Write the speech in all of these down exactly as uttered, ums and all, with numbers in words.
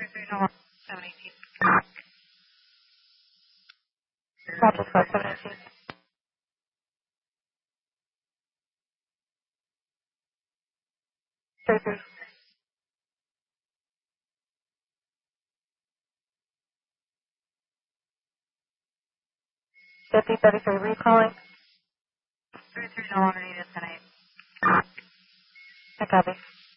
seven eighteen. Roger, seven eighteen. three three. fifty thirty-three recalling. three three no longer needed tonight. I copy.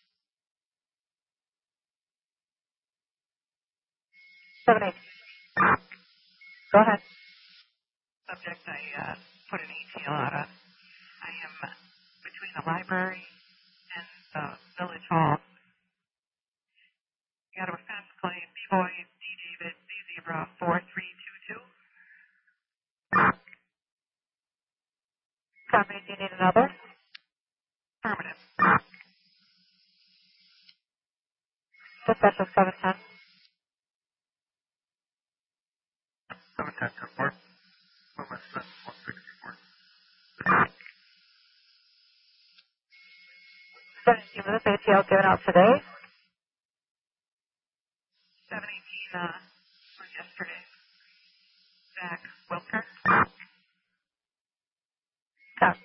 seven eight. Go ahead. Subject, I uh, put an A T L out on. I am between the library and the village hall. We got a fence claim, B-Boy, D. David, Z Zebra, four three two two. Copy, do you need another? Affirmative. Dispatch of seven ten. seven ten, ten four. Movement one sixty-four. seventeen minutes A T L given out today. seven eighteen uh, for yesterday. Zach Wilker. Copy.